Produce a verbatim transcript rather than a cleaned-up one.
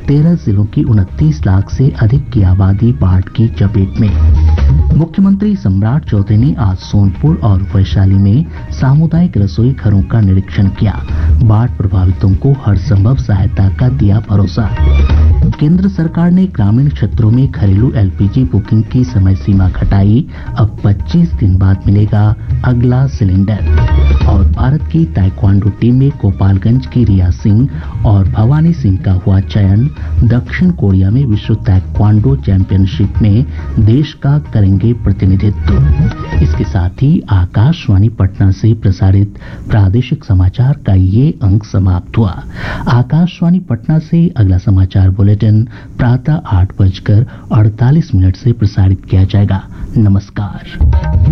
तेरह जिलों की उनतीस लाख से अधिक की आबादी बाढ़ की चपेट में। मुख्यमंत्री सम्राट चौधरी ने आज सोनपुर और वैशाली में सामुदायिक रसोई घरों का निरीक्षण किया। बाढ़ प्रभावितों को हर संभव सहायता का दिया भरोसा। केंद्र सरकार ने ग्रामीण क्षेत्रों में घरेलू एलपीजी बुकिंग की समय सीमा घटाई। अब पच्चीस दिन बाद मिलेगा अगला सिलेंडर। और भारत की ताइक्वांडो टीम में गोपालगंज की रिया सिंह और भवानी सिंह का हुआ चयन। दक्षिण कोरिया में विश्व ताइक्वांडो चैंपियनशिप में देश का करेंगे प्रतिनिधित्व। इसके साथ ही आकाशवाणी पटना से प्रसारित प्रादेशिक समाचार का ये अंक समाप्त हुआ। आकाशवाणी पटना से अगला समाचार बुलेटिन प्रातः आठ बजकर अड़तालीस मिनट से प्रसारित किया जाएगा। नमस्कार।